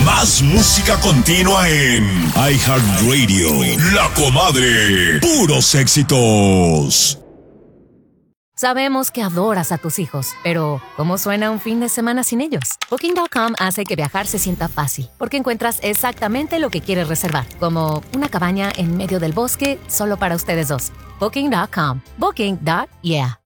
Más música continua en iHeartRadio. La Comadre. Puros éxitos. Sabemos que adoras a tus hijos, pero ¿cómo suena un fin de semana sin ellos? Booking.com hace que viajar se sienta fácil, porque encuentras exactamente lo que quieres reservar, como una cabaña en medio del bosque solo para ustedes dos. Booking.com. Booking.yeah.